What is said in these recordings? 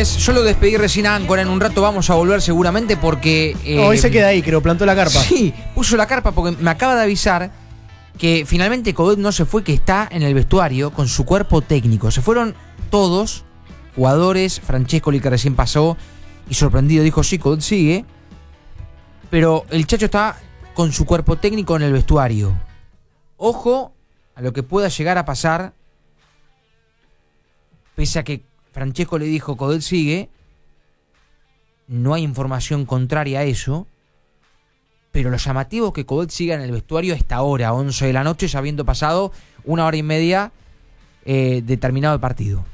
10. Yo lo despedí recién a Áncora. En un rato vamos a volver seguramente porque... No, hoy se queda ahí, creo, plantó la carpa. Sí, puso la carpa porque me acaba de avisar que finalmente Coudet no se fue, que está en el vestuario con su cuerpo técnico. Se fueron todos, jugadores, Francescoli que recién pasó y sorprendido dijo, sí, Coudet sigue. Pero el Chacho está con su cuerpo técnico en el vestuario. Ojo a lo que pueda llegar a pasar, pese a que Francesco le dijo Coudet sigue, no hay información contraria a eso, pero lo llamativo es que Coudet siga en el vestuario a esta hora, 11 de la noche, ya habiendo pasado 1 hora y media de terminado el partido.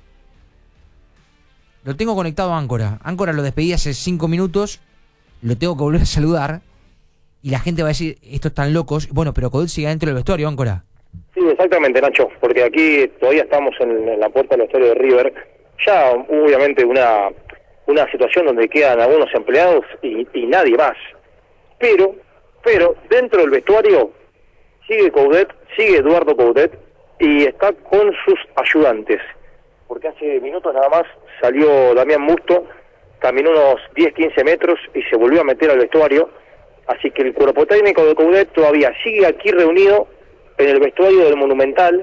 Lo tengo conectado a Áncora. Áncora lo despedí hace 5 minutos, lo tengo que volver a saludar, y la gente va a decir, estos están locos. Bueno, pero Coudet sigue dentro del vestuario, Áncora. Sí, exactamente, Nacho, porque aquí todavía estamos en la puerta del vestuario de River. Ya, obviamente, una situación donde quedan algunos empleados y nadie más. Pero, dentro del vestuario sigue Coudet, sigue Eduardo Coudet, y está con sus ayudantes. Porque hace minutos nada más salió Damián Musto, caminó unos 10-15 metros y se volvió a meter al vestuario. Así que el cuerpo técnico de Coudet todavía sigue aquí reunido en el vestuario del Monumental.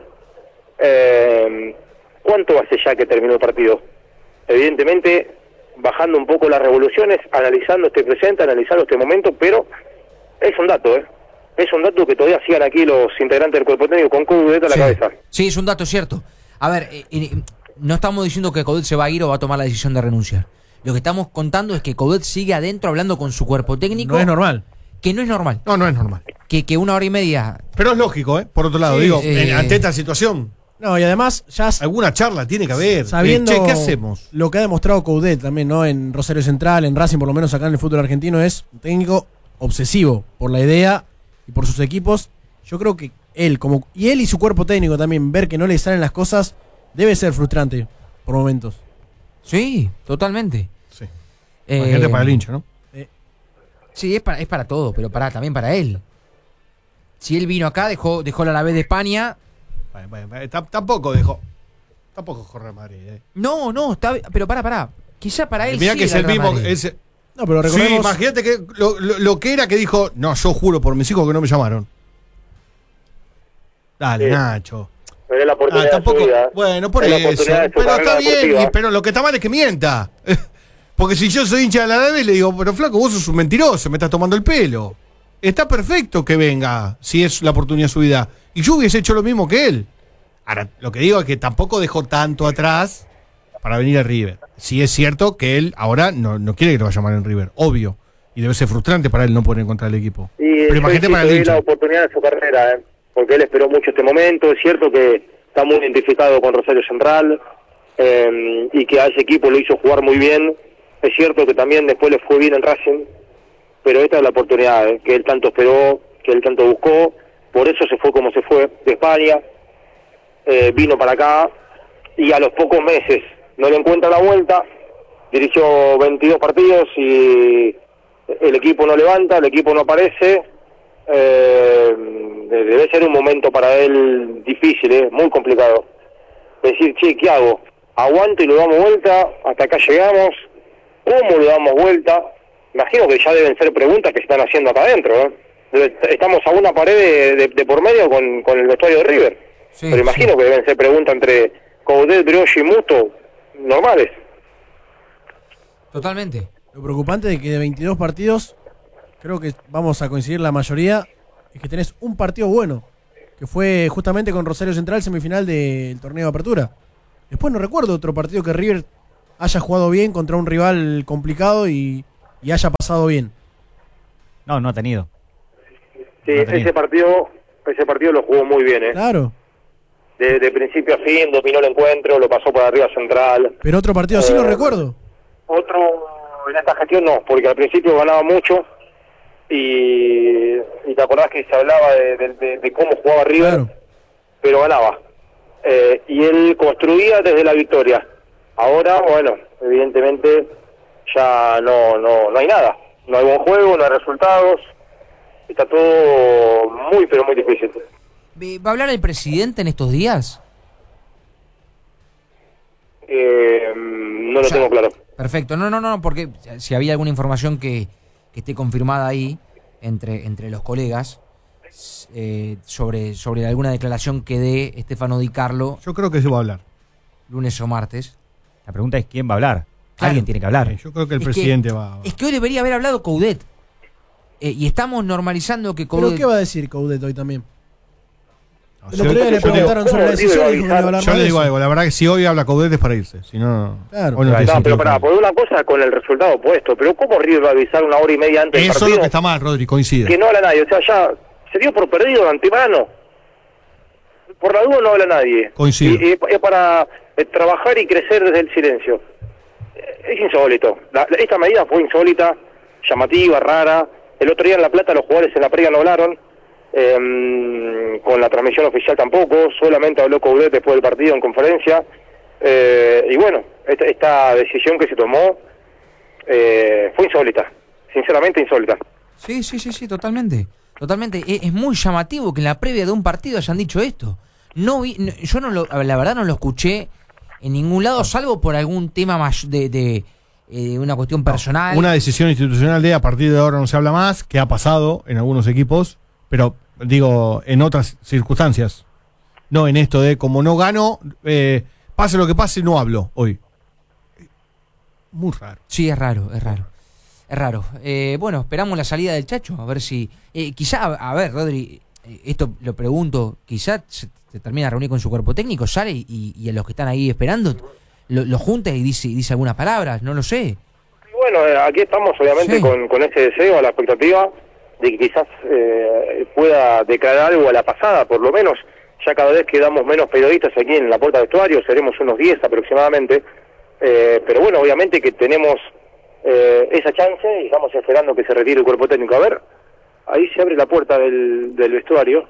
¿Cuánto hace ya que terminó el partido? Evidentemente, bajando un poco las revoluciones, analizando este presente, analizando este momento, pero es un dato, es un dato que todavía sigan aquí los integrantes del cuerpo técnico con Coudet a la cabeza. Sí, es un dato cierto. A ver, no estamos diciendo que Coudet se va a ir o va a tomar la decisión de renunciar. Lo que estamos contando es que Coudet sigue adentro hablando con su cuerpo técnico. No es normal. Que no es normal. No es normal. Que 1 hora y media... Pero es lógico, ¿eh? Por otro lado, Sí, ante esta situación, No, y además ya alguna charla tiene que haber. sabiendo Che, ¿qué hacemos? lo que ha demostrado Coudet también, ¿no? En Rosario Central, en Racing, por lo menos acá en el fútbol argentino, es un técnico obsesivo por la idea y por sus equipos. Yo creo que él y su cuerpo técnico también, ver que no le salen las cosas, debe ser frustrante por momentos. Sí, totalmente. Sí. Imagínate para el hincha, ¿no? Sí, es para todo, pero también para él. Si él vino acá, dejó la Alavés de España. Tampoco dejó Jorge Madrid. No, está, pero pará. Quizá para él Mirá sí que es era el Real mismo. Madrid. No, pero Sí, recordemos... imagínate que lo que era que dijo, no, yo juro por mis hijos que no me llamaron. Dale, Sí. Nacho. Pero es la oportunidad Tampoco. de su vida. Bueno, por Es la eso. oportunidad de su Pero carrera está bien, deportiva. pero lo que está mal es que mienta. Porque si yo soy hincha de la Alavés, le digo, pero flaco, vos sos un mentiroso, me estás tomando el pelo. Está perfecto que venga, si es la oportunidad de su vida. Y yo hubiese hecho lo mismo que él. Ahora, lo que digo es que tampoco dejó tanto atrás para venir a River. Sí es cierto que él ahora no quiere que lo vaya a llamar en River, obvio. Y debe ser frustrante para él no poder encontrar el equipo. Y Pero imagínate para el la hincha. oportunidad de su carrera, porque él esperó mucho este momento. Es cierto que está muy identificado con Rosario Central, y que a ese equipo lo hizo jugar muy bien. Es cierto que también después le fue bien en Racing, pero esta es la oportunidad que él tanto esperó, que él tanto buscó. Por eso se fue como se fue de España, vino para acá y a los pocos meses no le encuentra la vuelta. Dirigió 22 partidos y el equipo no levanta, el equipo no aparece. Debe ser un momento para él difícil, muy complicado. Decir, che, ¿qué hago? ¿Aguanto y lo damos vuelta? ¿Hasta acá llegamos? ¿Cómo le damos vuelta? Imagino que ya deben ser preguntas que se están haciendo acá adentro. Estamos a una pared de por medio con el vestuario de River. Sí, Pero imagino que deben ser preguntas entre Coudet, Brioche y Musto normales. Totalmente. Lo preocupante de que de 22 partidos, creo que vamos a coincidir la mayoría, es que tenés un partido bueno, que fue justamente con Rosario Central, semifinal del torneo de apertura. Después no recuerdo otro partido que River haya jugado bien contra un rival complicado y haya pasado bien. No ha tenido. Sí, No tenía. ese partido lo jugó muy bien, Claro, de principio a fin, dominó el encuentro, lo pasó por arriba Central. pero otro partido sí lo recuerdo. Otro en esta gestión no, porque al principio ganaba mucho y te acordás que se hablaba de cómo jugaba River, Claro. pero ganaba. Y él construía desde la victoria. Ahora, bueno, evidentemente ya no hay nada. No hay buen juego, no hay resultados. Está todo muy, pero muy difícil. ¿Va a hablar el presidente en estos días? No lo tengo claro. Perfecto. No, porque si había alguna información que esté confirmada ahí entre los colegas sobre alguna declaración que dé Stefano Di Carlo Yo creo que se va a hablar. lunes o martes. La pregunta es quién va a hablar. Claro. Alguien tiene que hablar. Yo creo que el Es presidente va. Es que hoy debería haber hablado Coudet. Y estamos normalizando que ¿Pero Coudet... qué va a decir Coudet hoy también? El Yo- otro día le yo preguntaron sobre la decisión y dijo que no iba a hablar Yo más le de digo eso. algo, la verdad que si hoy habla Coudet es para irse, si no... Claro. hoy no tiene No, pero sentido. pará, por una cosa con el resultado opuesto, pero ¿cómo River va a avisar una hora y media antes del Eso es partido lo que está mal, Rodri, coincide. que no habla nadie? O sea, ya se dio por perdido de antemano. Por la duda no habla nadie. Coincido. Y es para trabajar y crecer desde el silencio. Es insólito. Esta medida fue insólita, llamativa, rara. El otro día en La Plata los jugadores en la previa no hablaron. Con la transmisión oficial tampoco, solamente habló Coudet después del partido en conferencia, y bueno, esta decisión que se tomó fue insólita, sinceramente insólita. Sí, totalmente. Es muy llamativo que en la previa de un partido hayan dicho esto. Yo la verdad no lo escuché en ningún lado, salvo por algún tema más de una cuestión personal. Una decisión institucional de a partir de ahora no se habla más, que ha pasado en algunos equipos, pero digo, en otras circunstancias. No en esto de como no gano, pase lo que pase, no hablo hoy. Muy raro. Sí, es raro. Bueno, esperamos la salida del Chacho, a ver si... quizá, a ver, Rodri, esto lo pregunto, quizá se termina de reunir con su cuerpo técnico, sale y a los que están ahí esperando lo junta y dice algunas palabras, no lo sé. Y bueno, aquí estamos obviamente Sí. con ese deseo, a la expectativa de que quizás pueda declarar algo a la pasada, por lo menos. Ya cada vez quedamos menos periodistas aquí en la puerta de vestuario, seremos unos 10 aproximadamente, pero bueno, obviamente que tenemos esa chance y estamos esperando que se retire el cuerpo técnico. A ver, ahí se abre la puerta del vestuario,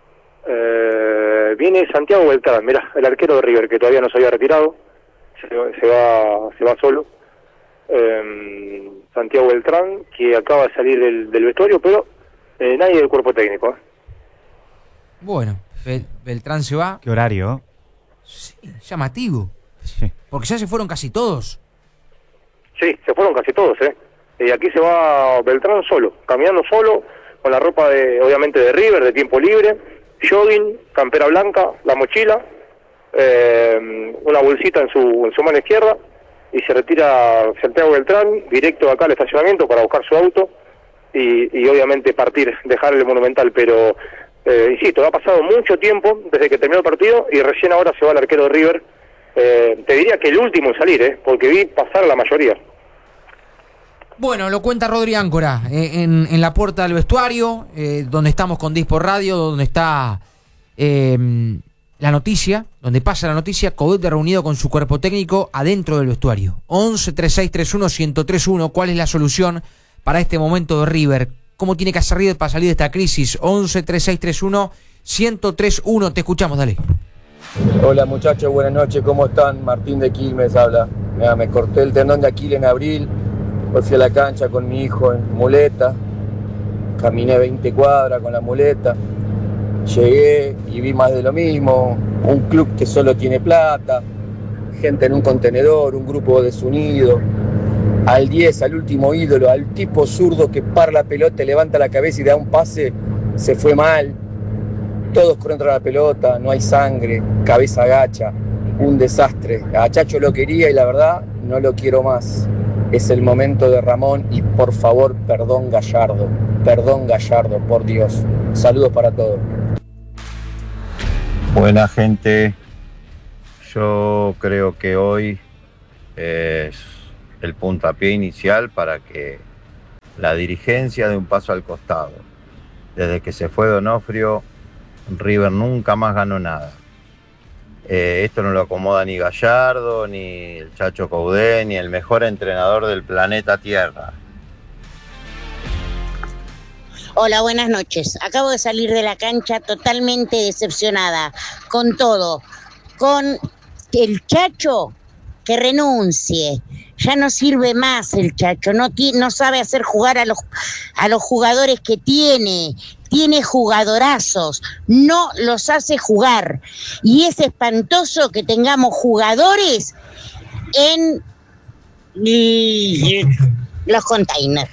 viene Santiago Beltrán, mirá, el arquero de River, que todavía no se había retirado, se va solo. Santiago Beltrán, que acaba de salir del vestuario, pero nadie del cuerpo técnico. Bueno, Beltrán se va. ¿Qué horario? Sí, llamativo. Sí. Porque ya se fueron casi todos. Sí, se fueron casi todos, Y aquí se va Beltrán solo, caminando solo, con la ropa obviamente de River, de tiempo libre, jogging, campera blanca, la mochila, una bolsita en su mano izquierda, y se retira Santiago Beltrán directo acá al estacionamiento para buscar su auto y obviamente partir, dejar el Monumental, pero insisto, ha pasado mucho tiempo desde que terminó el partido y recién ahora se va el arquero de River. Te diría que el último en salir, porque vi pasar a la mayoría. Bueno, lo cuenta Rodri Áncora en la puerta del vestuario, donde estamos con Dispo Radio, donde está la noticia, donde pasa la noticia. Coudet reunido con su cuerpo técnico adentro del vestuario. 11-3631-1031. ¿Cuál es la solución para este momento de River? ¿Cómo tiene que hacer River para salir de esta crisis? 11-3631-1031. Te escuchamos, dale. Hola muchachos, buenas noches, ¿cómo están? Martín de Quilmes habla. Mirá, me corté el tendón de Aquiles en abril, hoy fui a la cancha con mi hijo en muleta, caminé 20 cuadras con la muleta, llegué y vi más de lo mismo, un club que solo tiene plata, gente en un contenedor, un grupo desunido, al 10, al último ídolo, al tipo zurdo que para la pelota, levanta la cabeza y da un pase, se fue mal. Todos contra la pelota, no hay sangre, cabeza agacha, un desastre. A Chacho lo quería y la verdad no lo quiero más. Es el momento de Ramón y por favor, perdón Gallardo, por Dios. Saludos para todos. Buena gente, yo creo que hoy es el puntapié inicial para que la dirigencia dé un paso al costado. Desde que se fue Donofrio, River nunca más ganó nada. Esto no lo acomoda ni Gallardo, ni el Chacho Coudet, ni el mejor entrenador del planeta Tierra. Hola, buenas noches. Acabo de salir de la cancha totalmente decepcionada con todo. Con el Chacho que renuncie. Ya no sirve más el Chacho. No sabe hacer jugar a los jugadores que tiene. Tiene jugadorazos, no los hace jugar. Y es espantoso que tengamos jugadores en los containers.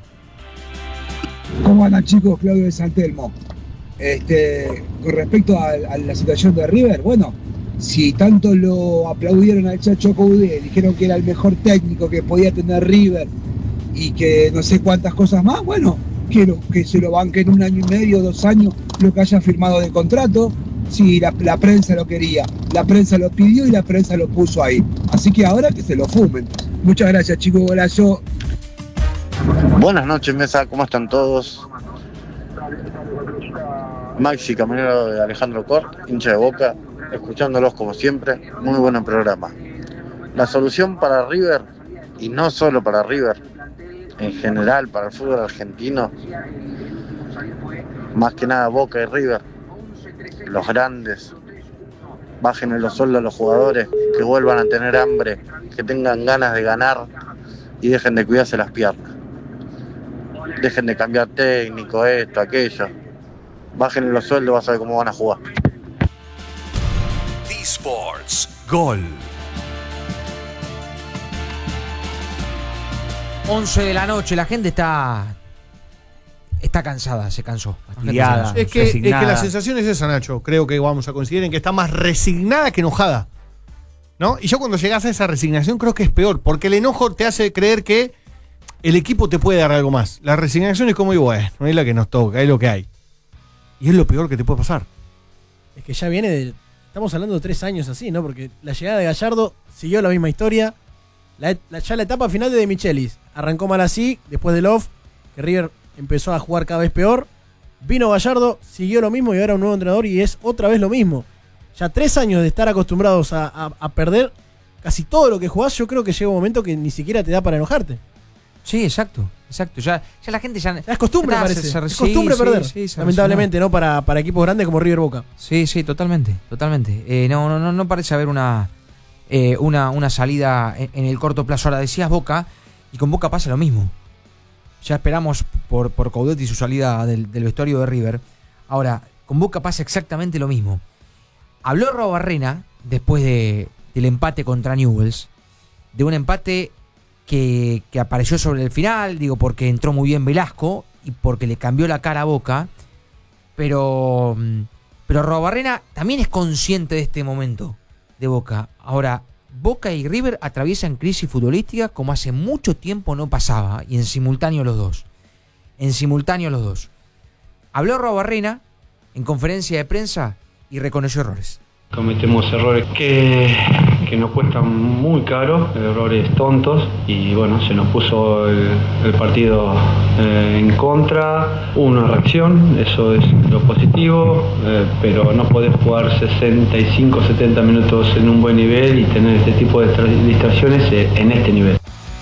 ¿Cómo andan, chicos? Claudio de San Telmo. Con respecto a la situación de River, bueno, si tanto lo aplaudieron al Chacho Coudet, dijeron que era el mejor técnico que podía tener River y que no sé cuántas cosas más, bueno, quiero que se lo banquen 1 año y medio, 2 años, lo que haya firmado de contrato. Sí, la prensa lo quería, la prensa lo pidió y la prensa lo puso ahí. Así que ahora que se lo fumen. Muchas gracias, chicos, golazo. Buenas noches, mesa, ¿cómo están todos? Maxi, camionero de Alejandro Cort, hincha de Boca, escuchándolos como siempre, muy buen programa. La solución para River, y no solo para River, en general para el fútbol argentino, más que nada Boca y River, los grandes, bajen los sueldos a los jugadores, que vuelvan a tener hambre, que tengan ganas de ganar y dejen de cuidarse las piernas. Dejen de cambiar técnico, esto, aquello. Bajen los sueldos, vas a ver cómo van a jugar. D-Sports, gol. 11 de la noche, la gente está cansada, se cansó. Fastidiada, Es que la sensación es esa, Nacho. Creo que vamos a coincidir en que está más resignada que enojada, ¿no? Y yo cuando llegas a esa resignación creo que es peor, porque el enojo te hace creer que el equipo te puede dar algo más. La resignación es como, bueno, no es la que nos toca, es lo que hay. Y es lo peor que te puede pasar. Es que ya viene de... Estamos hablando de 3 años así, ¿no? Porque la llegada de Gallardo siguió la misma historia. Ya la etapa final de Michelis arrancó mal así, después de Love, que River empezó a jugar cada vez peor. Vino Gallardo, siguió lo mismo y ahora un nuevo entrenador y es otra vez lo mismo. Ya 3 años de estar acostumbrados a perder casi todo lo que jugás, yo creo que llega un momento que ni siquiera te da para enojarte. Sí, exacto. Ya la gente ya es costumbre, parece. Es costumbre perder. Lamentablemente, ¿no? Para equipos grandes como River Boca. Sí, totalmente. No parece haber una salida en el corto plazo. Ahora decías Boca, y con Boca pasa lo mismo. Ya esperamos por Coudet y su salida del vestuario de River. Ahora, con Boca pasa exactamente lo mismo. Habló Robarrena después del empate contra Newell's, de un empate que apareció sobre el final, digo, porque entró muy bien Velasco y porque le cambió la cara a Boca, pero Robarrena también es consciente de este momento de Boca. Ahora, Boca y River atraviesan crisis futbolística como hace mucho tiempo no pasaba, y en simultáneo los dos. Habló Robarrena en conferencia de prensa y reconoció errores. Cometemos errores que nos cuestan muy caro, errores tontos, y bueno, se nos puso el partido en contra. Hubo una reacción, eso es lo positivo, pero no podés jugar 65, 70 minutos en un buen nivel y tener este tipo de distracciones en este nivel.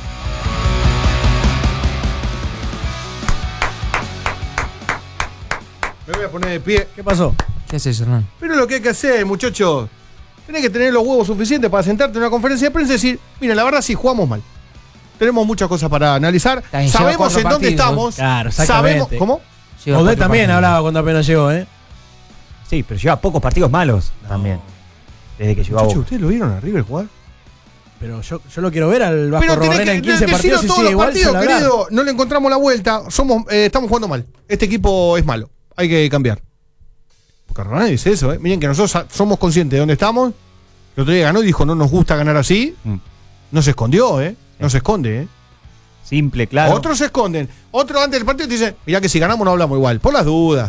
Me voy a poner de pie. ¿Qué pasó? ¿Qué haces, Hernán? Pero lo que hay que hacer, muchachos, tenés que tener los huevos suficientes para sentarte en una conferencia de prensa y decir, mira, la verdad sí jugamos mal. Tenemos muchas cosas para analizar. Sabemos en dónde estamos. Claro, exactamente. Sabemos, ¿cómo? Coudet también hablaba cuando apenas llegó, ¿eh? Sí, pero lleva pocos partidos malos también. Desde que llegó a Boca. ¿Ustedes lo vieron a River jugar? Pero yo lo quiero ver al Vasco Robarrena en 15 partidos y todos sigue los igual. partidos, querido, no le encontramos la vuelta. Estamos jugando mal. Este equipo es malo. Hay que cambiar. Porque Robarrena dice eso, ¿eh? Miren que nosotros somos conscientes de dónde estamos. El otro día ganó y dijo, no nos gusta ganar así. No se escondió, ¿eh? No se esconde, ¿eh? Simple, claro. Otros se esconden. Otros antes del partido te dicen, mirá que si ganamos no hablamos igual. Por las dudas.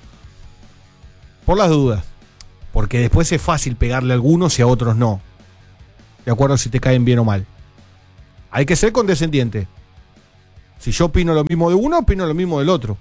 Porque después es fácil pegarle a algunos y a otros no. De acuerdo si te caen bien o mal. Hay que ser condescendiente. Si yo opino lo mismo de uno, opino lo mismo del otro.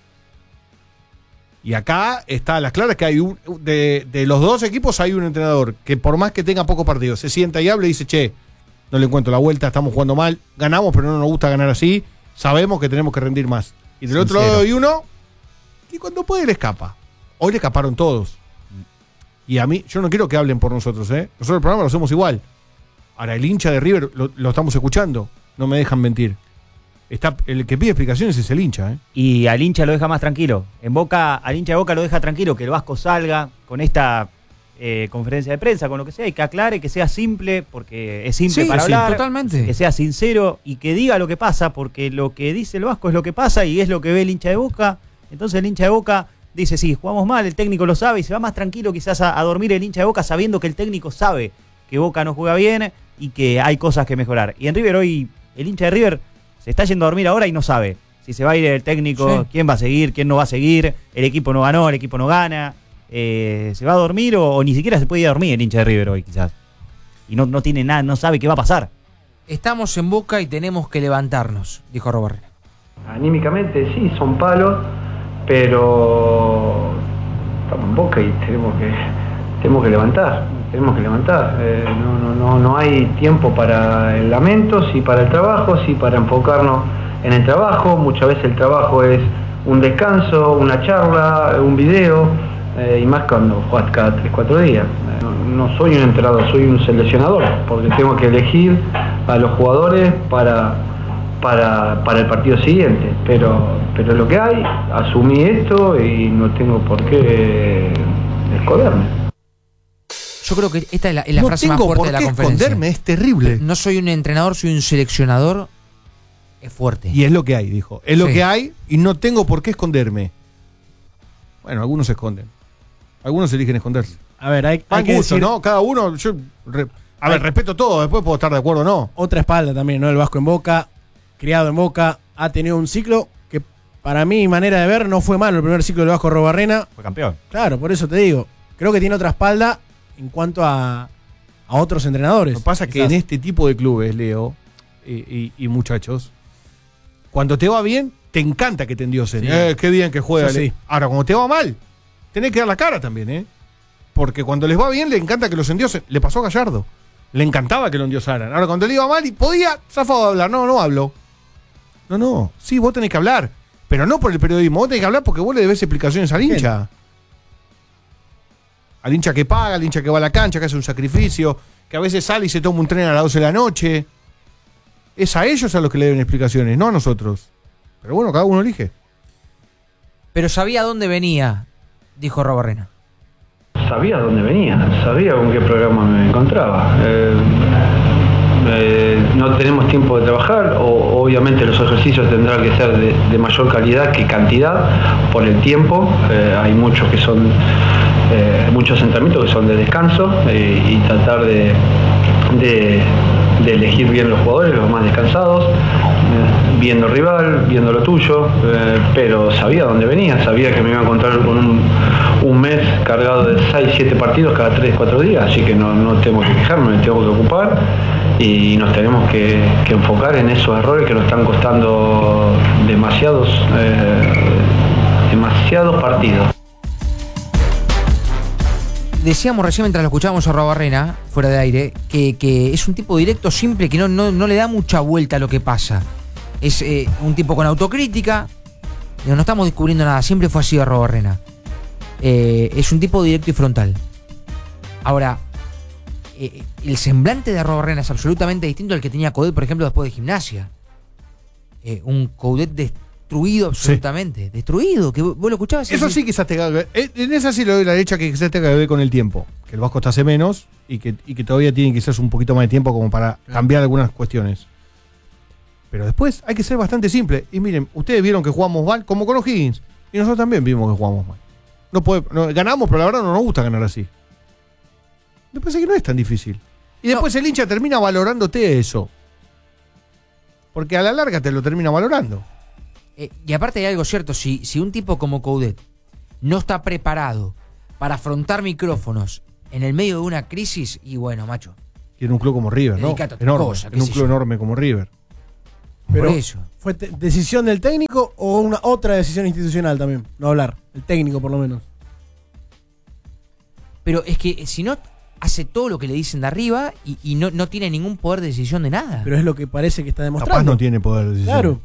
Y acá está a las claras que hay de los dos equipos hay un entrenador que por más que tenga pocos partidos, se sienta y habla y dice, che, no le encuentro la vuelta, estamos jugando mal, ganamos pero no nos gusta ganar así, sabemos que tenemos que rendir más. Y del otro lado hay uno que cuando puede le escapa. Hoy le escaparon todos. Y a mí, yo no quiero que hablen por nosotros, ¿eh? Nosotros el programa lo hacemos igual. Ahora, el hincha de River lo estamos escuchando, no me dejan mentir. El que pide explicaciones es el hincha, ¿eh? Y al hincha lo deja más tranquilo. En Boca, al hincha de Boca lo deja tranquilo, que el Vasco salga con esta conferencia de prensa, con lo que sea, y que aclare, que sea simple, porque es simple Sí, para sí, hablar, totalmente. que sea sincero y que diga lo que pasa, porque lo que dice el Vasco es lo que pasa y es lo que ve el hincha de Boca. Entonces el hincha de Boca dice, sí, jugamos mal, el técnico lo sabe, y se va más tranquilo quizás a dormir el hincha de Boca sabiendo que el técnico sabe que Boca no juega bien y que hay cosas que mejorar. Y en River hoy, el hincha de River se está yendo a dormir ahora y no sabe si se va a ir el técnico, Sí. quién va a seguir, quién no va a seguir, el equipo no ganó, el equipo no gana. ¿Se va a dormir o ni siquiera se puede ir a dormir el hincha de River hoy quizás? Y no tiene nada, no sabe qué va a pasar. Estamos en Boca y tenemos que levantarnos, dijo Robarrena. Anímicamente sí, son palos, pero estamos en Boca y tenemos que levantar. No hay tiempo para el lamento, sí para el trabajo, sí para enfocarnos en el trabajo. Muchas veces el trabajo es un descanso, una charla, un video, y más cuando jugás cada 3-4 días. No soy un entrenador, soy un seleccionador, porque tengo que elegir a los jugadores para el partido siguiente, pero es lo que hay, asumí esto y no tengo por qué esconderme. Yo creo que esta es la No frase más tengo fuerte por de la qué conferencia. esconderme, es terrible. No soy un entrenador, soy un seleccionador. Es fuerte. Y es lo que hay, dijo. Es lo Sí. que hay y no tengo por qué esconderme. Bueno, algunos se esconden. Algunos eligen esconderse. A ver, hay Van que gusto, decir ¿no? Cada uno. A ver, respeto todo. Después puedo estar de acuerdo o no. otra espalda también, ¿no? El Vasco en Boca, criado en Boca, ha tenido un ciclo que para mi manera de ver no fue malo el primer ciclo del Vasco Robarrena. Fue campeón. Claro, por eso te digo. Creo que tiene otra espalda en cuanto a otros entrenadores. Lo que pasa es que Quizás. en este tipo de clubes, Leo, y muchachos, cuando te va bien, te encanta que te endiosen. Sí. Qué bien que juega. Eso sí. Ahora, cuando te va mal, tenés que dar la cara también, ¿eh? Porque cuando les va bien, le encanta que los endiosen. Le pasó a Gallardo. Le encantaba que lo endiosaran. Ahora, cuando le iba mal y podía, zafado de hablar. No hablo. No. Sí, vos tenés que hablar. Pero no por el periodismo. Vos tenés que hablar porque vos le debés explicaciones al hincha. Al hincha que paga, al hincha que va a la cancha, que hace un sacrificio, que a veces sale y se toma un tren a las 12 de la noche. Es a ellos a los que le deben explicaciones, no a nosotros. Pero bueno, cada uno elige. Pero sabía dónde venía, dijo Robarrena. Sabía dónde venía, sabía con qué programa me encontraba. No tenemos tiempo de trabajar, obviamente los ejercicios tendrán que ser de mayor calidad que cantidad por el tiempo. Hay muchos que son muchos entrenamientos que son de descanso, y tratar de elegir bien los jugadores, los más descansados, viendo el rival, viendo lo tuyo, pero sabía dónde venía, sabía que me iba a encontrar con un mes cargado de 6-7 partidos cada 3-4 días, así que no tengo que quejarme, me tengo que ocupar y nos tenemos que enfocar en esos errores que nos están costando demasiados partidos. Decíamos recién mientras lo escuchábamos a Robarrena, fuera de aire, que es un tipo directo, simple, que no le da mucha vuelta a lo que pasa. Es un tipo con autocrítica. No estamos descubriendo nada, siempre fue así de Robarrena. Es un tipo directo y frontal. Ahora, el semblante de Robarrena es absolutamente distinto al que tenía Coudet, por ejemplo, después de Gimnasia. Un Coudet destruido absolutamente. Sí. Destruido, que vos lo escuchabas. Eso sí quizás tenga que ver. En esa sí le doy la derecha que quizás tenga que ver con el tiempo. Que el Vasco está hace menos y que todavía tiene quizás un poquito más de tiempo como para cambiar algunas cuestiones. Pero después hay que ser bastante simple. Y miren, ustedes vieron que jugamos mal, como con O'Higgins. Y nosotros también vimos que jugamos mal. Ganamos, pero la verdad no nos gusta ganar así. Me parece que no es tan difícil. Y después el hincha termina valorándote eso. Porque a la larga te lo termina valorando. Y aparte hay algo cierto, si un tipo como Coudet no está preparado para afrontar micrófonos en el medio de una crisis, y bueno, macho. Y en un club como River, ¿no? Enorme. En un club enorme como River. Pero por eso. ¿Fue decisión del técnico o una otra decisión institucional también? No hablar, el técnico por lo menos. Pero es que si no hace todo lo que le dicen de arriba y no tiene ningún poder de decisión de nada. Pero es lo que parece que está demostrando. Capaz no tiene poder de decisión. Claro.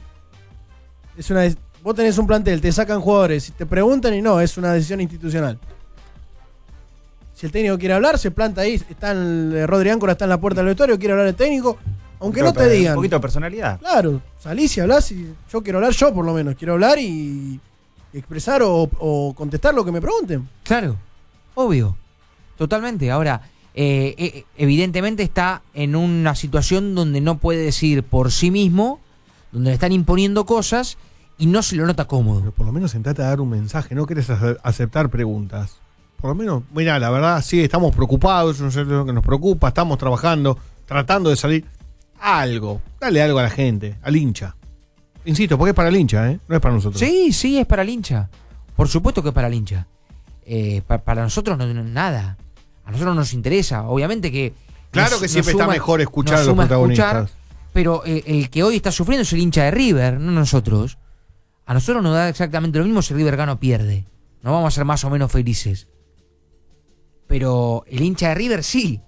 Vos tenés un plantel, te sacan jugadores, te preguntan y no, es una decisión institucional. Si el técnico quiere hablar, se planta ahí. Rodri Áncora está en la puerta del vestuario, quiere hablar el técnico. Aunque no te digan. Un poquito de personalidad. Claro, salís y hablás. Y yo quiero hablar, yo por lo menos. Quiero hablar y expresar o contestar lo que me pregunten. Claro, obvio. Totalmente. Ahora, evidentemente está en una situación donde no puede decidir por sí mismo, donde le están imponiendo cosas y no se lo nota cómodo. Pero por lo menos sentate a dar un mensaje, no querés aceptar preguntas. Por lo menos, mira, la verdad, sí, estamos preocupados, es lo que nos preocupa, estamos trabajando, tratando de salir. Algo, dale algo a la gente, al hincha. Insisto, porque es para el hincha, no es para nosotros. Sí, es para el hincha. Por supuesto que es para el hincha. Para nosotros no, nada. A nosotros nos interesa, obviamente que... Claro que siempre está mejor escuchar a los protagonistas. Pero el que hoy está sufriendo es el hincha de River, no nosotros. A nosotros nos da exactamente lo mismo si River gana o pierde. No vamos a ser más o menos felices. Pero el hincha de River sí.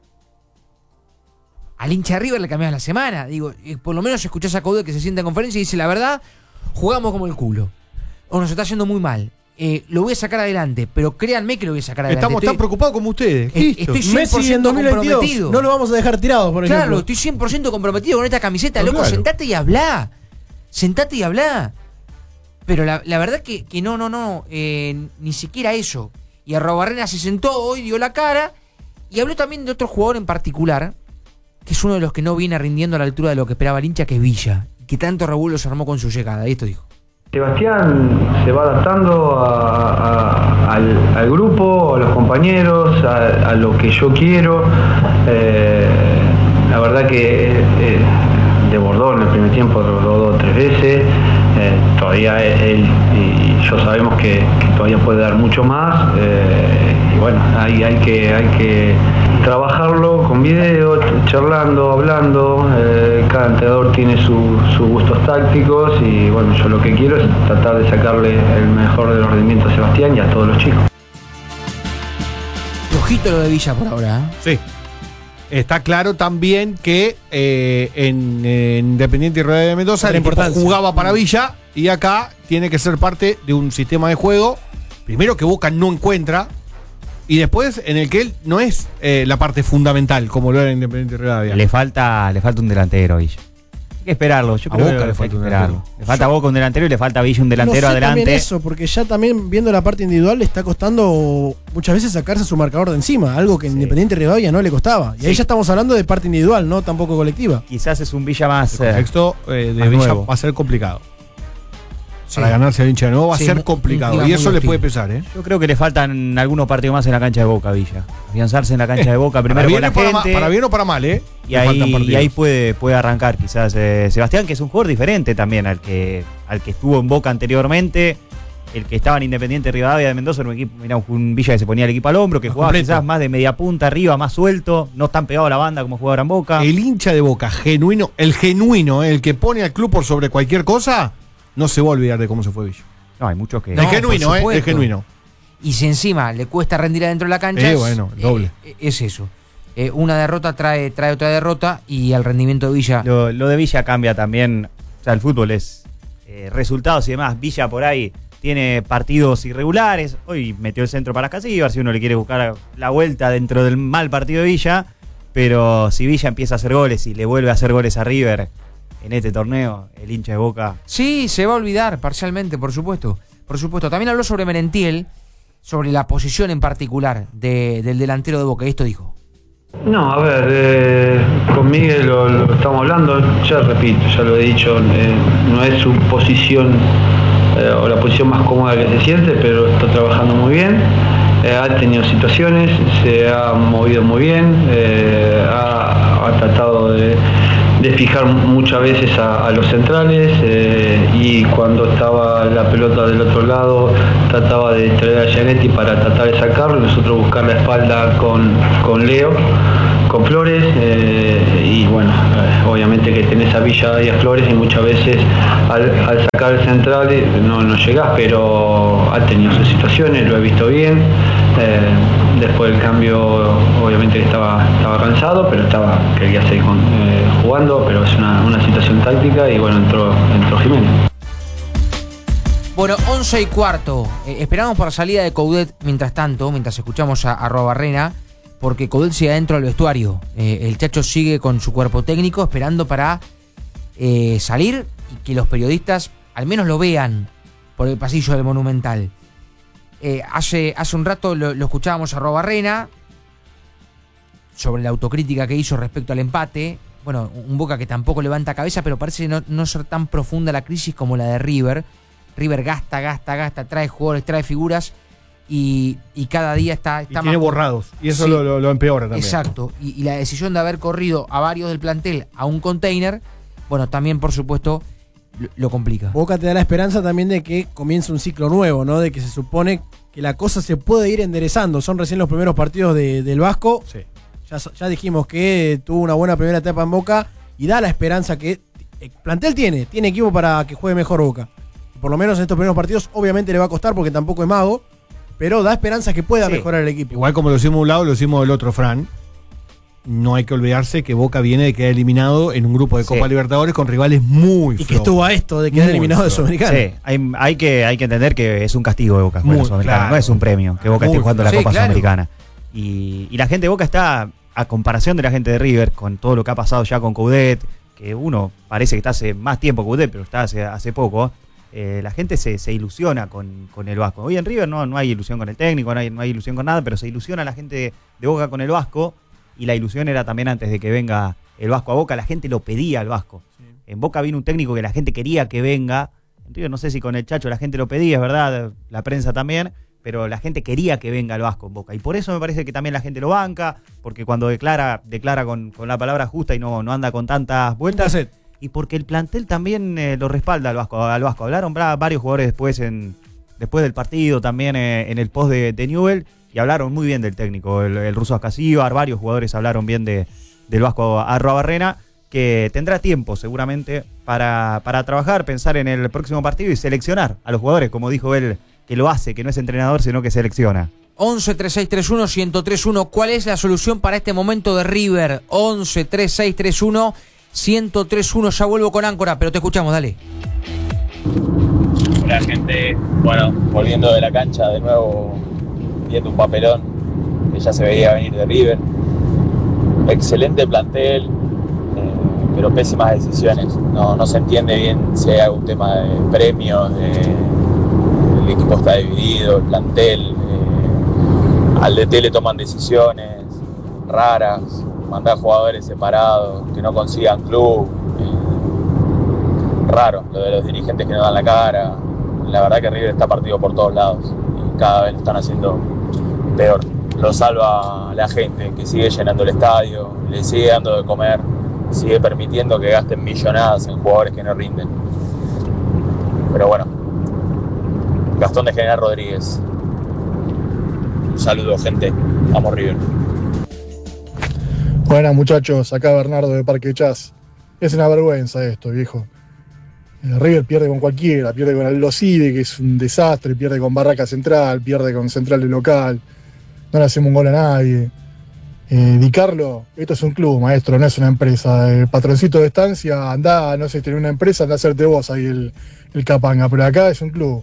Al hincha de River le cambias la semana. Digo, por lo menos escuchás a Coudet que se sienta en conferencia y dice, la verdad, jugamos como el culo. O nos está yendo muy mal. Lo voy a sacar adelante, pero créanme que lo voy a sacar adelante. Estamos tan preocupados como ustedes. Estoy 100% Messi en 2022, comprometido. no lo vamos a dejar tirado, por ejemplo. Claro, estoy 100% comprometido con esta camiseta. Pero Loco, claro. sentate y hablá. Sentate y hablá. Pero la verdad que no, ni siquiera eso. Y Arrobarrena se sentó hoy, dio la cara y habló también de otro jugador en particular, que es uno de los que no viene rindiendo a la altura de lo que esperaba el hincha, que es Villa, que tanto revuelo se armó con su llegada. Y esto dijo. Sebastián se va adaptando al grupo, a los compañeros, a lo que yo quiero. La verdad que desbordó en el primer tiempo, desbordó 3 veces. Todavía él y yo sabemos que todavía puede dar mucho más. Y bueno, hay que trabajarlo con video, charlando, hablando. Cada entrenador tiene sus gustos tácticos y bueno, yo lo que quiero es tratar de sacarle el mejor de los rendimientos a Sebastián y a todos los chicos. Ojito lo de Villa por ahora. Sí. Está claro también que en Independiente y Rivadavia de Mendoza el equipo jugaba para Villa y acá tiene que ser parte de un sistema de juego, primero que Boca no encuentra y después en el que él no es la parte fundamental como lo era Independiente y Rivadavia. Le falta un delantero, Villa. Hay que esperarlo, yo creo Boca que le falta hay que un esperarlo. delantero. Le falta a Boca un delantero y le falta a Villa un delantero no sé adelante. También eso, porque ya también viendo la parte individual le está costando muchas veces sacarse su marcador de encima, algo que en Independiente Rivadavia no le costaba. Y ahí ya estamos hablando de parte individual, no tampoco colectiva. Quizás es un Villa más... El contexto de más Villa nuevo. va a ser complicado. Sí. Para ganarse al hincha de nuevo va a Sí, ser complicado. un Y clima eso muy le hostil. puede pesar, Yo creo que le faltan algunos partidos más en la cancha de Boca, Villa. Afianzarse en la cancha de Boca primero con la gente. Para bien o para mal, Y Le faltan ahí, partidos. puede arrancar quizás Sebastián, que es un jugador diferente también al que estuvo en Boca anteriormente, el que estaba en Independiente Rivadavia de Mendoza, un equipo, mirá, un Villa que se ponía el equipo al hombro, que Más jugaba completo. quizás más de media punta arriba, más suelto, no tan pegado a la banda como jugaba ahora en Boca. El hincha de Boca, genuino, el que pone al club por sobre cualquier cosa, no se va a olvidar de cómo se fue Villa. No, hay muchos que... No, es genuino, por es supuesto. genuino. Y si encima le cuesta rendir adentro de la cancha, Bueno, el doble. Es eso. Una derrota trae otra derrota y el rendimiento de Villa... Lo de Villa cambia también, o sea, el fútbol es resultados y demás. Villa por ahí tiene partidos irregulares, hoy metió el centro para Casillas, si uno le quiere buscar la vuelta dentro del mal partido de Villa, pero si Villa empieza a hacer goles y le vuelve a hacer goles a River en este torneo, el hincha de Boca... Sí, se va a olvidar parcialmente, por supuesto. Por supuesto. También habló sobre Merentiel, sobre la posición en particular del delantero de Boca. Esto dijo. No, a ver, con Miguel lo estamos hablando, ya repito, ya lo he dicho, no es su posición o la posición más cómoda que se siente, pero está trabajando muy bien, ha tenido situaciones, se ha movido muy bien, ha tratado de fijar muchas veces a los centrales y cuando estaba la pelota del otro lado trataba de distraer a Gianetti para tratar de sacarlo y nosotros buscar la espalda con Leo, con Flores y bueno, obviamente que tenés a Villa y a Flores y muchas veces al sacar el central no llegás, pero ha tenido sus situaciones, lo he visto bien. Después del cambio obviamente que estaba cansado, pero quería seguir jugando, pero es una situación táctica y bueno, entró Jiménez. Bueno, 11:15. Esperamos por la salida de Coudet mientras escuchamos a Arrobarrena, porque Coudet sigue adentro del vestuario. El Chacho sigue con su cuerpo técnico esperando para salir y que los periodistas al menos lo vean por el pasillo del Monumental. Hace un rato lo escuchábamos a Arrobarrena sobre la autocrítica que hizo respecto al empate. Bueno, un Boca que tampoco levanta cabeza, pero parece no ser tan profunda la crisis como la de River. River gasta, trae jugadores, trae figuras y cada día está tiene más borrados. Y eso sí, lo empeora también. Exacto. Y la decisión de haber corrido a varios del plantel a un container, bueno, también por supuesto lo complica. Boca te da la esperanza también de que comience un ciclo nuevo, ¿no? De que se supone que la cosa se puede ir enderezando. Son recién los primeros partidos del Vasco. Sí. Ya dijimos que tuvo una buena primera etapa en Boca y da la esperanza que el plantel tiene equipo para que juegue mejor Boca. Por lo menos en estos primeros partidos obviamente le va a costar porque tampoco es mago, pero da esperanza que pueda mejorar el equipo. Igual como lo hicimos de un lado, lo hicimos del otro, Fran. No hay que olvidarse que Boca viene de quedar eliminado en un grupo de Copa Libertadores con rivales muy flojos. Y que estuvo a esto de quedar eliminado de Sudamericana. Sí, hay que entender que es un castigo de Boca jugar la Sudamericana, claro, no es un premio que Boca esté jugando la Copa claro. Sudamericana. Y la gente de Boca está, a comparación de la gente de River, con todo lo que ha pasado ya con Coudet, que uno parece que está hace más tiempo Coudet, pero está hace poco, la gente se ilusiona con el Vasco. Hoy en River no hay ilusión con el técnico, no hay ilusión con nada, pero se ilusiona la gente de Boca con el Vasco, y la ilusión era también antes de que venga el Vasco a Boca, la gente lo pedía al Vasco. Sí. En Boca vino un técnico que la gente quería que venga, en River no sé si con el Chacho la gente lo pedía, es verdad, la prensa también, pero la gente quería que venga el Vasco en Boca, y por eso me parece que también la gente lo banca, porque cuando declara con la palabra justa y no anda con tantas vueltas, y porque el plantel también lo respalda al Vasco. Hablaron varios jugadores después del partido, también en el post de Newell, y hablaron muy bien del técnico, el ruso Ascasíbar, varios jugadores hablaron bien del Vasco Arruabarrena, que tendrá tiempo seguramente para trabajar, pensar en el próximo partido y seleccionar a los jugadores, como dijo él, que lo hace, que no es entrenador, sino que selecciona. 11-3631-1031, ¿cuál es la solución para este momento de River? 11-3631-1031, ya vuelvo con Áncora, pero te escuchamos, dale. Hola gente, bueno, volviendo de la cancha de nuevo, viendo un papelón que ya se veía venir de River. Excelente plantel, pero pésimas decisiones. No se entiende bien si hay algún tema de premios, el equipo está dividido, el plantel, al DT le toman decisiones raras, mandar jugadores separados, que no consigan club, raro lo de los dirigentes que no dan la cara. La verdad que River está partido por todos lados y cada vez lo están haciendo peor. Lo salva la gente que sigue llenando el estadio, le sigue dando de comer, sigue permitiendo que gasten millonadas en jugadores que no rinden. Pero bueno, Gastón de General Rodríguez. Un saludo, gente. Vamos, River. Buenas, muchachos. Acá Bernardo de Parque Chas. Es una vergüenza esto, viejo. River pierde con cualquiera, pierde con Aldo Civi, que es un desastre, pierde con Barraca Central, pierde con Central de local, no le hacemos un gol a nadie. Di Carlo, esto es un club, maestro, no es una empresa. El patroncito de estancia, anda, no sé, tiene una empresa, anda a hacerte vos ahí el capanga, pero acá es un club.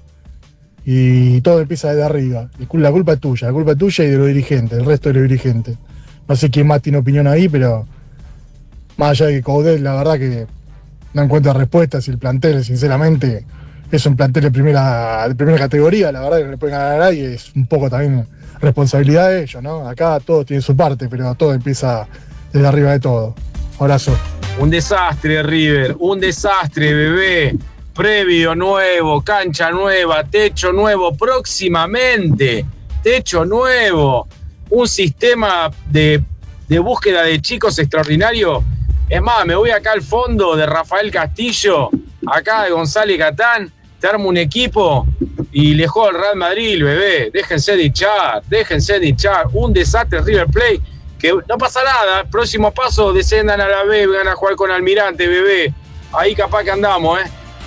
Y todo empieza desde arriba. La culpa es tuya y de los dirigentes, el resto de los dirigentes. No sé quién más tiene opinión ahí, pero más allá de que Coudet, la verdad que no encuentra respuestas, y el plantel, sinceramente, es un plantel de primera categoría, la verdad que no le pueden ganar a nadie, es un poco también responsabilidad de ellos, ¿no? Acá todos tienen su parte, pero todo empieza desde arriba de todo. Abrazo. Un desastre, River, un desastre, bebé. Previo nuevo, cancha nueva, techo nuevo, próximamente, techo nuevo, un sistema de búsqueda de chicos extraordinario. Es más, me voy acá al fondo de Rafael Castillo, acá de González Catán, te armo un equipo y le juego al Real Madrid, bebé. Déjense de hinchar. Un desastre River Plate, que no pasa nada. Próximo paso, descendan a la B, van a jugar con Almirante, bebé. Ahí capaz que andamos,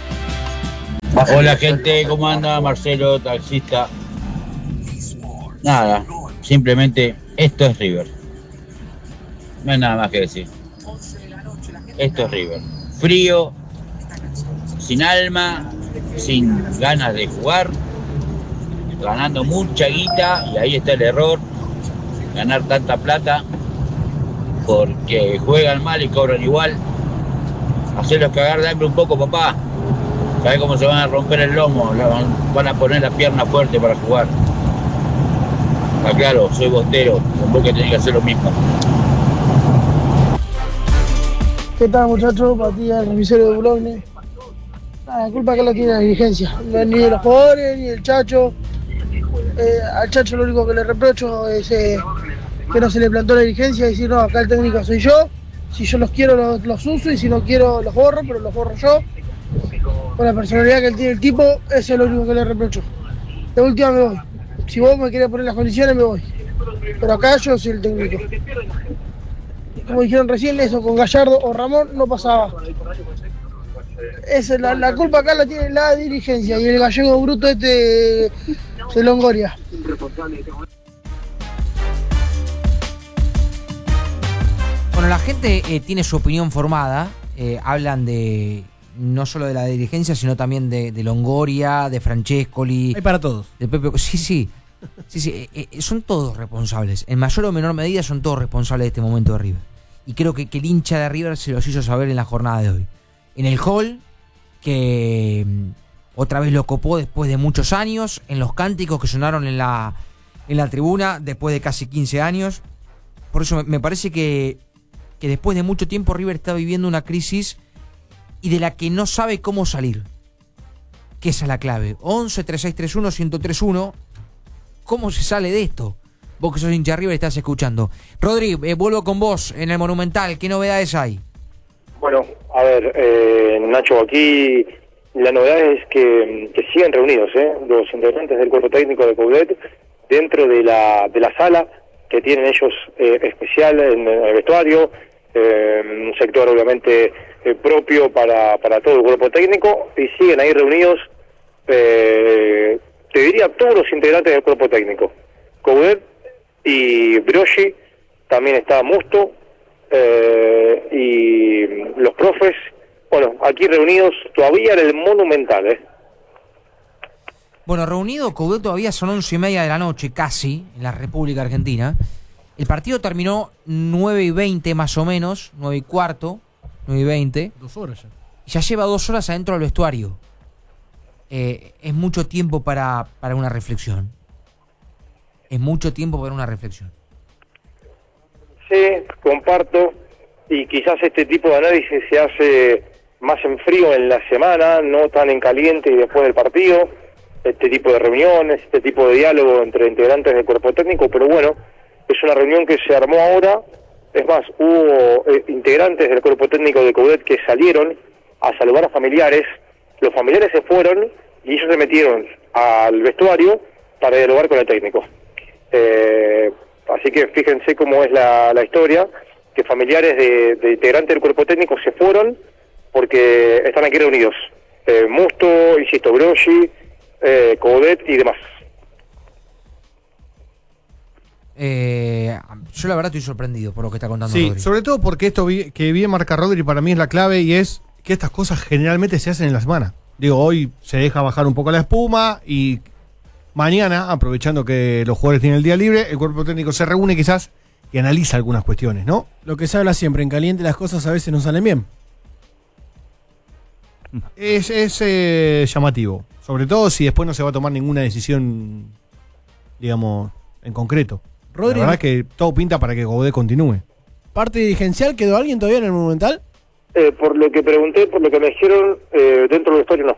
Hola gente, ¿cómo anda? Marcelo, taxista. Nada, simplemente esto es River. No hay nada más que decir. Esto es River. Frío, sin alma, sin ganas de jugar, ganando mucha guita, y ahí está el error, ganar tanta plata porque juegan mal y cobran igual. Hacerlos cagar de hambre un poco, papá. ¿Sabés cómo se van a romper el lomo? Van a poner la pierna fuerte para jugar. Está claro, soy bostero, con vos que tenés que hacer lo mismo. ¿Qué tal, muchachos? Matías, el emisario de Boulogne. La culpa que la tiene la dirigencia, ni de los jugadores, ni del Chacho. Al Chacho lo único que le reprocho es que no se le plantó la dirigencia y decir, no, acá el técnico soy yo. Si yo los quiero, los uso, y si no quiero, los borro, pero los borro yo. Con la personalidad que tiene el tipo, eso es lo único que le reprocho. De última me voy. Si vos me querés poner las condiciones, me voy. Pero acá yo soy el técnico. Como dijeron recién, eso con Gallardo o Ramón no pasaba. Esa es la culpa acá la tiene la dirigencia y el gallego bruto de Longoria. Bueno, la gente tiene su opinión formada. Hablan de no solo de la dirigencia, sino también de Longoria, de Francescoli. Hay para todos. De Pepe. Sí. Son todos responsables. En mayor o menor medida son todos responsables de este momento de River. Y creo que el hincha de River se los hizo saber en la jornada de hoy. En el hall, que otra vez lo copó después de muchos años. En los cánticos que sonaron en la tribuna después de casi 15 años. Por eso me parece que después de mucho tiempo River está viviendo una crisis y de la que no sabe cómo salir. Que esa es la clave. 11-3631-1031. ¿Cómo se sale de esto? Vos que sos hincha de River estás escuchando. Rodri, vuelvo con vos en el Monumental. ¿Qué novedades hay? Bueno, a ver, Nacho, aquí la novedad es que siguen reunidos los integrantes del cuerpo técnico de Coudet dentro de la sala que tienen ellos especial en el vestuario, un sector obviamente propio para todo el cuerpo técnico, y siguen ahí reunidos, te diría, todos los integrantes del cuerpo técnico. Coudet y Broggi, también está Musto, y los profes, bueno, aquí reunidos todavía en el Monumental. Bueno, reunido Coudet todavía son 11:30 de la noche, casi, en la República Argentina. El partido terminó 9:20 más o menos, 9:15, 9:20. 2 horas ya. Ya lleva 2 horas adentro del vestuario. Es mucho tiempo para una reflexión. Es mucho tiempo para una reflexión. Sí, comparto, y quizás este tipo de análisis se hace más en frío en la semana, no tan en caliente y después del partido, este tipo de reuniones, este tipo de diálogo entre integrantes del cuerpo técnico, pero bueno, es una reunión que se armó ahora. Es más, hubo integrantes del cuerpo técnico de Coudet que salieron a saludar a familiares, los familiares se fueron y ellos se metieron al vestuario para dialogar con el técnico. Así que fíjense cómo es la historia, que familiares de integrantes del cuerpo técnico se fueron porque están aquí reunidos. Musto, insisto, Broggi, Coudet y demás. Yo la verdad estoy sorprendido por lo que está contando Sí, Rodri. sobre todo porque esto que bien marca Rodri para mí es la clave, y es que estas cosas generalmente se hacen en la semana. Digo, hoy se deja bajar un poco la espuma y mañana, aprovechando que los jugadores tienen el día libre, el cuerpo técnico se reúne quizás y analiza algunas cuestiones, ¿no? Lo que se habla siempre, en caliente las cosas a veces no salen bien. Es llamativo, sobre todo si después no se va a tomar ninguna decisión, digamos, en concreto. Rodri, la verdad es que todo pinta para que Coudet continúe. ¿Parte dirigencial quedó alguien todavía en el Monumental? Por lo que pregunté, por lo que me dijeron, dentro del vestuario no.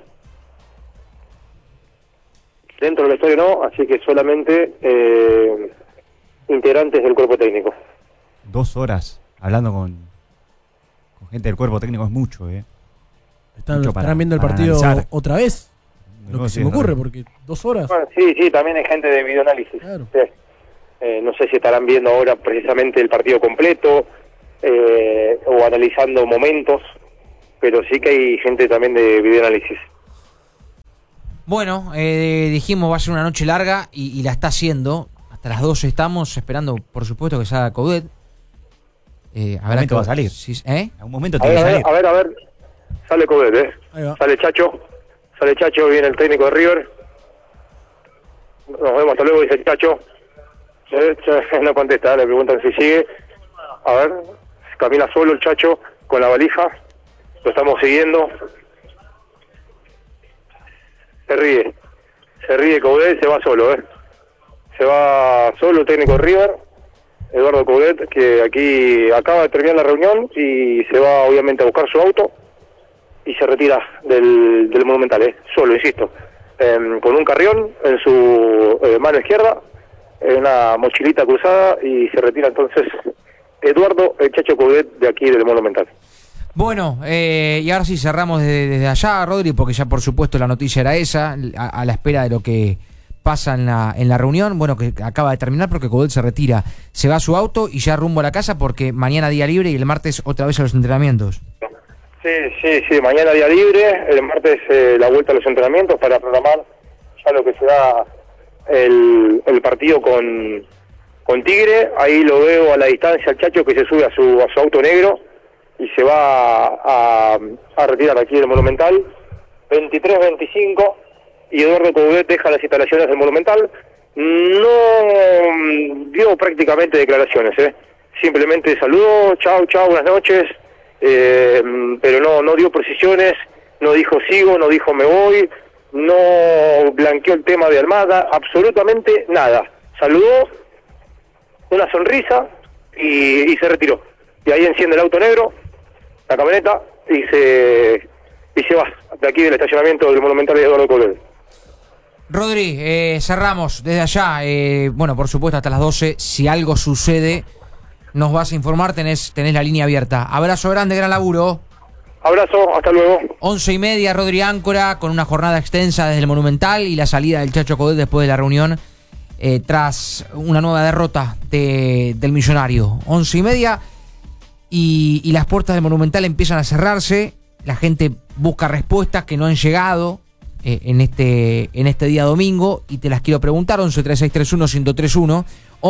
Dentro del vestuario no, así que solamente integrantes del cuerpo técnico. 2 horas hablando con gente del cuerpo técnico es mucho, ¿Estarán viendo el partido analizar. otra vez? Lo que No, se sí, me ocurre, no. porque 2 horas. Bueno, sí, también hay gente de videoanálisis. Claro. Sí. No sé si estarán viendo ahora precisamente el partido completo o analizando momentos, pero sí que hay gente también de videoanálisis. Bueno, dijimos va a ser una noche larga y la está haciendo. Hasta las 12 estamos esperando, por supuesto, que salga Coudet. Habrá que va a salir. Sí, En algún momento A tiene que ver, salir. a ver. Sale Coudet, Sale Chacho, viene el técnico de River. Nos vemos, hasta luego, dice Chacho. No contesta, le preguntan si sigue. A ver, camina solo el Chacho con la valija. Lo estamos siguiendo. Se ríe Coudet, se va solo, Se va solo el técnico de River. Eduardo Coudet, que aquí acaba de terminar la reunión y se va obviamente a buscar su auto y se retira del Monumental, solo, insisto, con un carrión en su mano izquierda, una mochilita cruzada, y se retira entonces Eduardo el Chacho Coudet de aquí del Monumental. Bueno, y ahora sí cerramos desde allá, Rodri, porque ya por supuesto la noticia era esa, a la espera de lo que pasa en la reunión, bueno, que acaba de terminar, porque Coudet se retira, se va a su auto y ya rumbo a la casa, porque mañana día libre y el martes otra vez a los entrenamientos. Sí, mañana día libre, el martes la vuelta a los entrenamientos para programar ya lo que será el partido con Tigre. Ahí lo veo a la distancia al Chacho, que se sube a su auto negro y se va a retirar aquí del Monumental. 23-25, y Eduardo Coudet deja las instalaciones del Monumental. No dio prácticamente declaraciones, simplemente saludó, chau, buenas noches, pero no dio precisiones, no dijo sigo, no dijo me voy, no blanqueó el tema de Almada, absolutamente nada. Saludó, una sonrisa y se retiró. Y ahí enciende el auto negro, la camioneta, y se va de aquí del estacionamiento del Monumental de Eduardo Coudet. Rodri, cerramos desde allá, bueno, por supuesto hasta las 12, si algo sucede nos vas a informar, tenés la línea abierta. Abrazo grande, gran laburo. Abrazo, hasta luego. 11:30, Rodri Áncora, con una jornada extensa desde el Monumental y la salida del Chacho Coudet después de la reunión, tras una nueva derrota del Millonario. 11:30 y las puertas del Monumental empiezan a cerrarse, la gente busca respuestas que no han llegado en este día domingo, y te las quiero preguntar. 11-3631-1031,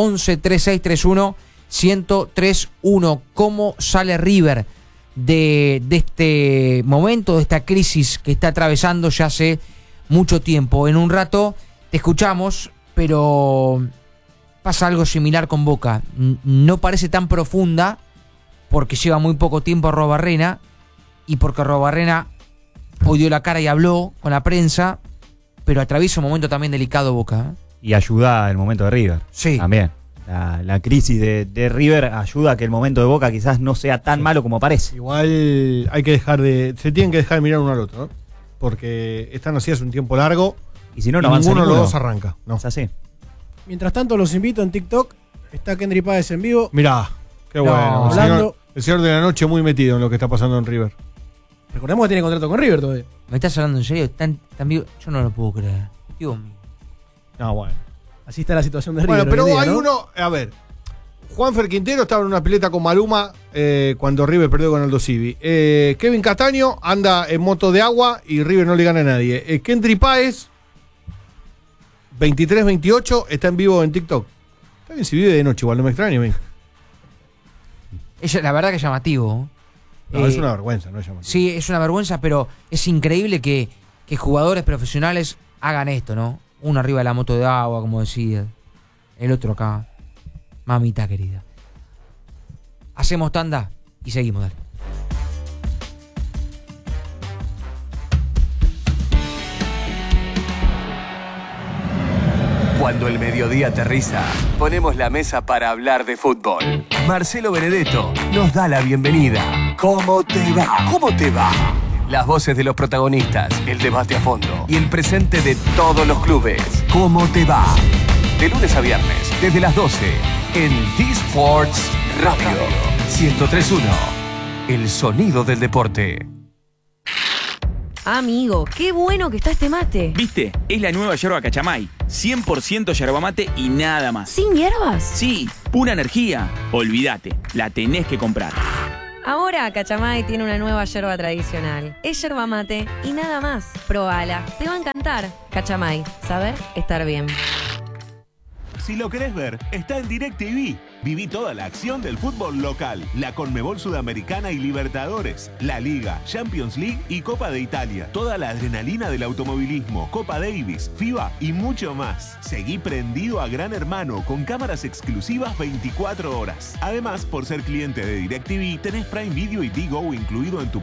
11-3631-1031. ¿Cómo sale River de este momento, de esta crisis que está atravesando ya hace mucho tiempo? En un rato te escuchamos, pero pasa algo similar con Boca. No parece tan profunda porque lleva muy poco tiempo Arrobarrena, y porque Arrobarrena hoy dio la cara y habló con la prensa, pero atraviesa un momento también delicado Boca. Y ayuda el momento de River. Sí. También. La crisis de River ayuda a que el momento de Boca quizás no sea tan malo como parece. Igual hay que se tienen que dejar de mirar uno al otro, ¿no? Porque están así hace un tiempo largo, y si no avanza ninguno de ninguno. los dos arranca. No. Es así. Mientras tanto, los invito en TikTok. Está Kendry Páez en vivo. Mirá, qué bueno. El señor de la noche muy metido en lo que está pasando en River. Recordemos que tiene contrato con River todavía. ¿Me estás hablando en serio? ¿Tan vivo? Yo no lo puedo creer. Dios mío. No, bueno. Así está la situación de River. Bueno, pero día, hay ¿no? uno, a ver, Juanfer Quintero estaba en una pileta con Maluma cuando River perdió con Aldo Civi. Kevin Castaño anda en moto de agua y River no le gana a nadie. Kendry Páez, 23-28, está en vivo en TikTok. Está bien si vive de noche, igual no me extraña a mí. La verdad que es llamativo. No, es una vergüenza, no es llamativo. Sí, es una vergüenza, pero es increíble que jugadores profesionales hagan esto, ¿no? Uno arriba de la moto de agua, como decía. El otro acá. Mamita querida. Hacemos tanda y seguimos, dale. Cuando el mediodía aterriza, ponemos la mesa para hablar de fútbol. Marcelo Benedetto nos da la bienvenida. ¿Cómo te va? ¿Cómo te va? Las voces de los protagonistas, el debate a fondo y el presente de todos los clubes. ¿Cómo te va? De lunes a viernes, desde las 12, en D-Sports Radio 103.1. El sonido del deporte. Amigo, qué bueno que está este mate. ¿Viste? Es la nueva yerba Cachamay. 100% yerba mate y nada más. ¿Sin hierbas? Sí, pura energía. Olvídate, la tenés que comprar. Ahora Cachamay tiene una nueva yerba tradicional. Es yerba mate y nada más. Probala, te va a encantar. Cachamay, saber estar bien. Si lo querés ver, está en DirecTV. Viví toda la acción del fútbol local, la Conmebol Sudamericana y Libertadores, la Liga, Champions League y Copa de Italia. Toda la adrenalina del automovilismo, Copa Davis, FIBA y mucho más. Seguí prendido a Gran Hermano con cámaras exclusivas 24 horas. Además, por ser cliente de DirecTV, tenés Prime Video y Digo incluido en tu